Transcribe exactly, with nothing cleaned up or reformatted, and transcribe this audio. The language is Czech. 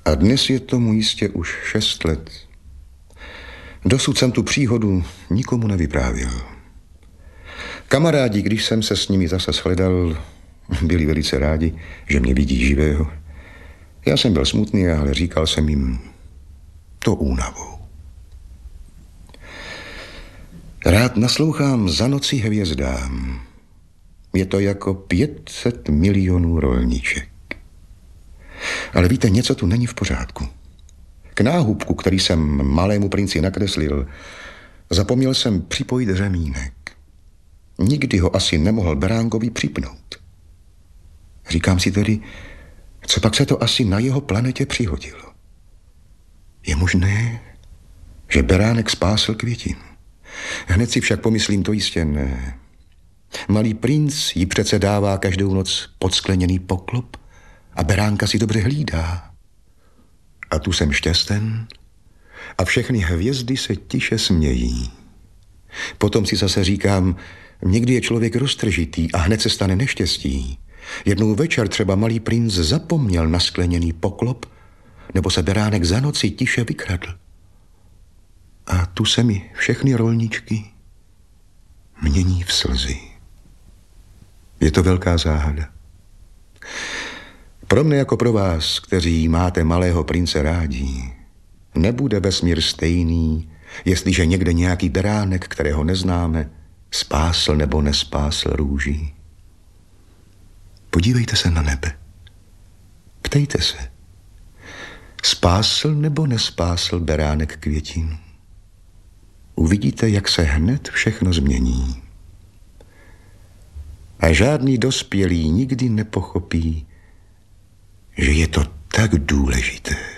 A dnes je tomu jistě už šest let. Dosud jsem tu příhodu nikomu nevyprávěl. Kamarádi, když jsem se s nimi zase shledal, byli velice rádi, že mě vidí živého. Já jsem byl smutný, ale říkal jsem jim to únavou. Rád naslouchám za noci hvězdám. Je to jako pět set milionů rolníček. Ale víte, něco tu není v pořádku. K náhubku, který jsem malému princi nakreslil, zapomněl jsem připojit řemínek. Nikdy ho asi nemohl beránkovi připnout. Říkám si tedy, co pak se to asi na jeho planetě přihodilo. Je možné, že beránek spásl květinu. Hned si však pomyslím, to jistě ne. Malý princ jí přece dává každou noc podskleněný poklop a beránka si dobře hlídá. A tu jsem šťasten a všechny hvězdy se tiše smějí. Potom si zase říkám, někdy je člověk roztržitý a hned se stane neštěstí. Jednou večer třeba malý princ zapomněl na skleněný poklop, nebo se beránek za noci tiše vykradl. A tu se mi všechny rolničky mění v slzy. Je to velká záhada. Pro mne jako pro vás, kteří máte malého prince rádi, nebude vesmír stejný, jestliže někde nějaký beránek, kterého neznáme, spásl nebo nespásl růží. Podívejte se na nebe. Ptejte se. Spásl nebo nespásl beránek květin? Uvidíte, jak se hned všechno změní. A žádný dospělý nikdy nepochopí, že je to tak důležité.